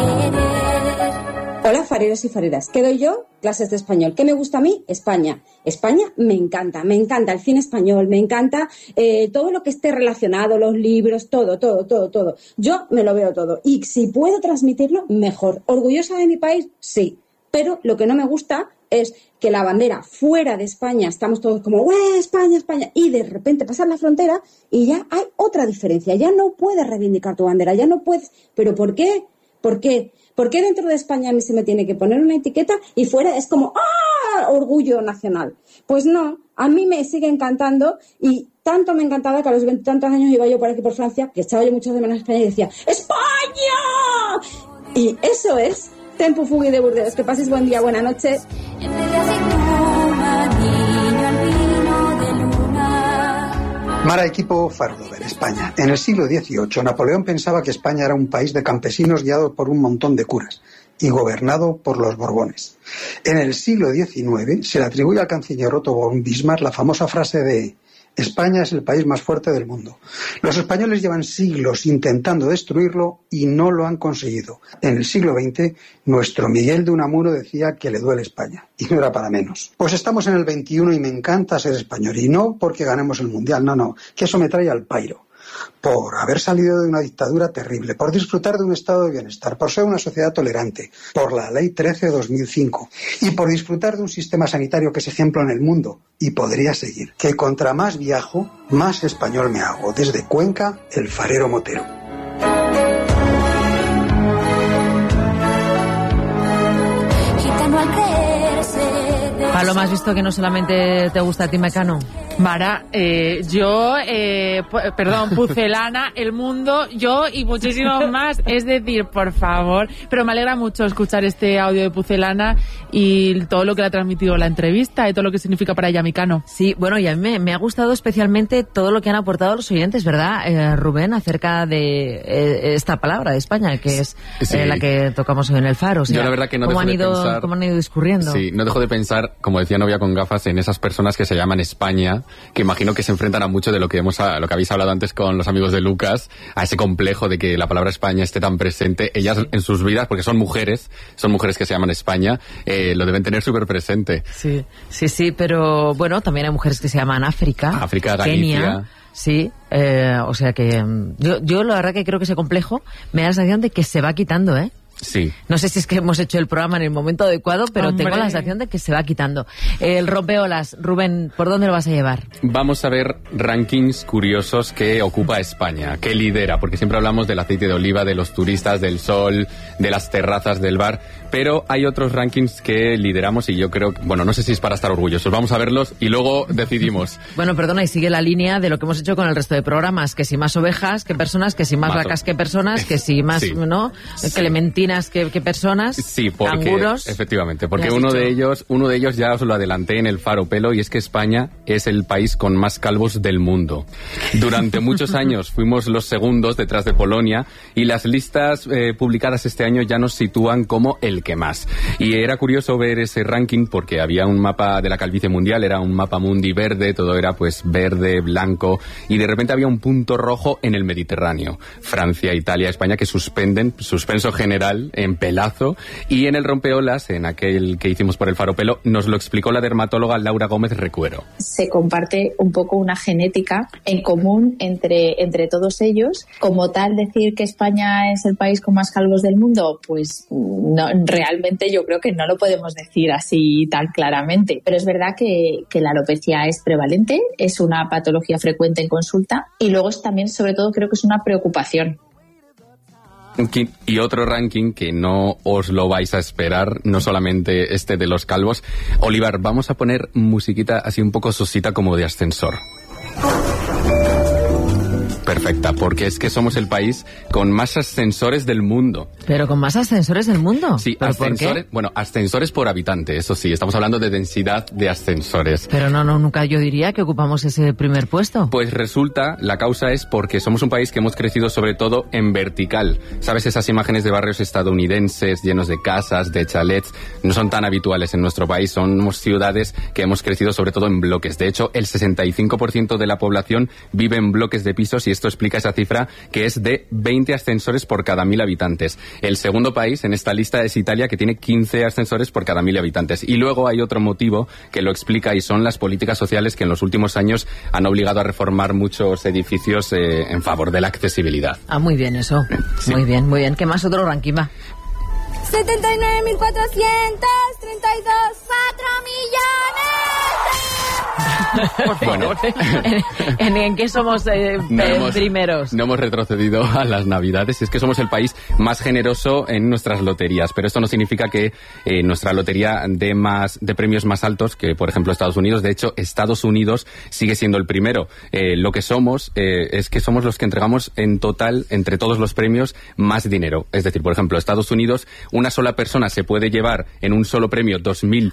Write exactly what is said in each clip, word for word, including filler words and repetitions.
Hola fareros y fareras, ¿qué doy yo? Clases de español. ¿Qué me gusta a mí? España. España me encanta, me encanta el cine español, me encanta eh, todo lo que esté relacionado, los libros, todo, todo, todo, todo. Yo me lo veo todo y si puedo transmitirlo, mejor. ¿Orgullosa de mi país? Sí. Pero lo que no me gusta es que la bandera fuera de España, estamos todos como, ¡ueh, España, España! Y de repente pasar la frontera y ya hay otra diferencia. Ya no puedes reivindicar tu bandera, ya no puedes. ¿Pero por qué? ¿Por qué? ¿Por qué dentro de España a mí se me tiene que poner una etiqueta y fuera es como ¡ah! Orgullo nacional? Pues no, a mí me sigue encantando y tanto me encantaba que a los veintitantos años iba yo por aquí por Francia, que echaba yo mucho de menos a España y decía ¡España! Y eso es Tempo Fugui de Burdeos. Que pases buen día, buena noche. Mara Equipo Fardover, España. En el siglo dieciocho, Napoleón pensaba que España era un país de campesinos guiado por un montón de curas y gobernado por los Borbones. En el siglo diecinueve se le atribuye al canciller Otto von Bismarck la famosa frase de España es el país más fuerte del mundo. Los españoles llevan siglos intentando destruirlo y no lo han conseguido. En el siglo veinte, nuestro Miguel de Unamuno decía que le duele España, y no era para menos. Pues estamos en el veintiuno y me encanta ser español, y no porque ganemos el Mundial, no, no, que eso me trae al pairo. Por haber salido de una dictadura terrible, por disfrutar de un estado de bienestar, por ser una sociedad tolerante, por la Ley trece de dos mil cinco y por disfrutar de un sistema sanitario que es ejemplo en el mundo. Y podría seguir. Que contra más viajo, más español me hago. Desde Cuenca, el farero motero. Paloma, ¿has visto que no solamente te gusta a ti Mecano? Mara, eh, yo, eh, p- perdón, Pucelana, El Mundo, yo y muchísimos más. Es decir, por favor, pero me alegra mucho escuchar este audio de Pucelana y todo lo que le ha transmitido la entrevista y todo lo que significa para ella Mecano. Sí, bueno, y a mí me, me ha gustado especialmente todo lo que han aportado los oyentes, ¿verdad, eh, Rubén? Acerca de eh, esta palabra de España, que es sí. eh, la que tocamos hoy en el Faro. O sea, yo la verdad que no ¿cómo dejo han de ido, pensar... ¿Cómo han ido discurriendo? Sí, no dejo de pensar, como decía Novia con gafas, en esas personas que se llaman España, que imagino que se enfrentan a mucho de lo que hemos a, lo que habéis hablado antes con los amigos de Lucas, a ese complejo de que la palabra España esté tan presente. Ellas en sus vidas, porque son mujeres, son mujeres que se llaman España, eh, lo deben tener súper presente. Sí, sí, sí, pero bueno, también hay mujeres que se llaman África, África, Galicia. Kenia. Sí, eh, o sea que yo, yo la verdad que creo que ese complejo me da la sensación de que se va quitando, ¿eh? Sí. No sé si es que hemos hecho el programa en el momento adecuado, pero Hombre. tengo la sensación de que se va quitando. El rompeolas, Rubén, ¿por dónde lo vas a llevar? Vamos a ver rankings curiosos que ocupa España, que lidera, porque siempre hablamos del aceite de oliva, de los turistas, del sol, de las terrazas del bar, pero hay otros rankings que lideramos y yo creo, bueno, no sé si es para estar orgullosos, vamos a verlos y luego decidimos. Bueno, perdona, y sigue la línea de lo que hemos hecho con el resto de programas, que si más ovejas que personas, que si más Mazo. vacas que personas, que si más, Sí. ¿no? Sí. Clementinas que, que personas, Sí, porque canguros. efectivamente, porque Me has uno dicho. de ellos, uno de ellos ya os lo adelanté en el Faro Pelo, y es que España es el país con más calvos del mundo. Durante muchos años fuimos los segundos detrás de Polonia y las listas eh, publicadas este año ya nos sitúan como el que más. Y era curioso ver ese ranking porque había un mapa de la calvicie mundial, era un mapa mundi verde, todo era pues verde, blanco, y de repente había un punto rojo en el Mediterráneo. Francia, Italia, España que suspenden, suspenso general en pelazo, y en el rompeolas, en aquel que hicimos por el Faro Pelo, nos lo explicó la dermatóloga Laura Gómez Recuero. Se comparte un poco una genética en común entre, entre todos ellos. Como tal, decir que España es el país con más calvos del mundo, pues no, realmente yo creo que no lo podemos decir así tan claramente. Pero es verdad que, que la alopecia es prevalente, es una patología frecuente en consulta y luego es también, sobre todo, creo que es una preocupación. Y otro ranking que no os lo vais a esperar, no solamente este de los calvos. Olivar, vamos a poner musiquita así un poco sosita como de ascensor. Perfecta, porque es que somos el país con más ascensores del mundo. ¿Pero con más ascensores del mundo? Sí, ¿Pero por ascensores, qué? bueno, ascensores por habitante, eso sí, estamos hablando de densidad de ascensores. Pero no, no, nunca yo diría que ocupamos ese primer puesto. Pues resulta, la causa es porque somos un país que hemos crecido sobre todo en vertical. ¿Sabes? Esas imágenes de barrios estadounidenses llenos de casas, de chalets, no son tan habituales en nuestro país. Somos ciudades que hemos crecido sobre todo en bloques. De hecho, el sesenta y cinco por ciento de la población vive en bloques de pisos y esto esto explica esa cifra, que es de veinte ascensores por cada mil habitantes. El segundo país en esta lista es Italia, que tiene quince ascensores por cada mil habitantes. Y luego hay otro motivo que lo explica, y son las políticas sociales que en los últimos años han obligado a reformar muchos edificios eh, en favor de la accesibilidad. Ah, muy bien eso. Sí. Muy bien, muy bien. ¿Qué más otro ranking va? setenta y nueve mil cuatrocientos treinta y dos, cuatro millones. Por favor. Bueno. ¿En, en qué somos eh, no hemos, primeros? No hemos retrocedido a las Navidades. Es que somos el país más generoso en nuestras loterías. Pero esto no significa que eh, nuestra lotería dé más, de premios más altos que, por ejemplo, Estados Unidos. De hecho, Estados Unidos sigue siendo el primero. Eh, lo que somos eh, es que somos los que entregamos en total, entre todos los premios, más dinero. Es decir, por ejemplo, Estados Unidos, una sola persona se puede llevar en un solo premio dos mil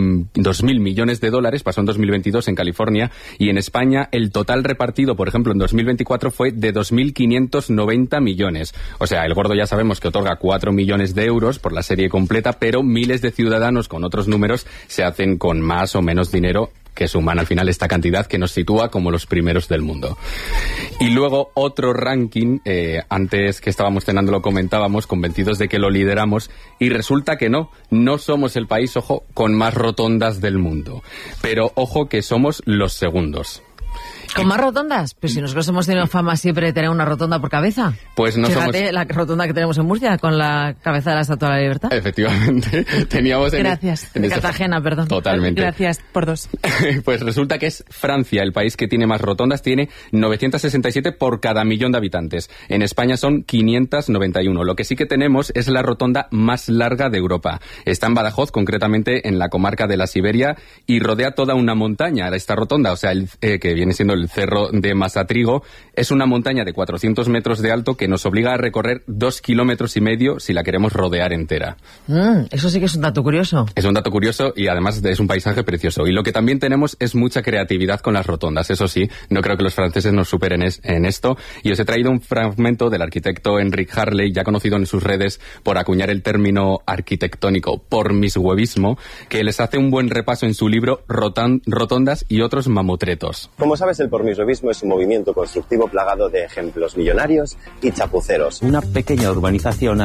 millones de dólares. Pasó en dos mil veintidós en California, y en España el total repartido, por ejemplo, en dos mil veinticuatro fue de dos mil quinientos noventa millones. O sea, el Gordo ya sabemos que otorga cuatro millones de euros por la serie completa, pero miles de ciudadanos con otros números se hacen con más o menos dinero, que suman al final esta cantidad que nos sitúa como los primeros del mundo. Y luego otro ranking, eh, antes que estábamos cenando lo comentábamos, convencidos de que lo lideramos, y resulta que no, no somos el país, ojo, con más rotondas del mundo. Pero ojo que somos los segundos. ¿Con más rotondas? Pues si nosotros hemos tenido fama siempre de tener una rotonda por cabeza. Pues no Fíjate somos... la rotonda que tenemos en Murcia con la cabeza de la Estatua de la Libertad. Efectivamente. Teníamos en Gracias. En de ese... Cartagena, perdón. Totalmente. Gracias por dos. Pues resulta que es Francia el país que tiene más rotondas. Tiene novecientas sesenta y siete por cada millón de habitantes. En España son quinientas noventa y uno. Lo que sí que tenemos es la rotonda más larga de Europa. Está en Badajoz, concretamente en la comarca de la Siberia, y rodea toda una montaña esta rotonda, o sea, el, eh, que viene siendo el cerro de Masatrigo. Es una montaña de cuatrocientos metros de alto que nos obliga a recorrer dos kilómetros y medio si la queremos rodear entera. Mm, eso sí que es un dato curioso. Es un dato curioso y además es un paisaje precioso. Y lo que también tenemos es mucha creatividad con las rotondas. Eso sí, no creo que los franceses nos superen es, en esto. Y os he traído un fragmento del arquitecto Enric Harley, ya conocido en sus redes por acuñar el término arquitectónico pormishuevismo, que les hace un buen repaso en su libro Rotan, Rotondas y otros mamotretos. Como sabes, el pormishuevismo es un movimiento constructivo plagado de ejemplos millonarios y chapuceros. Una pequeña urbanización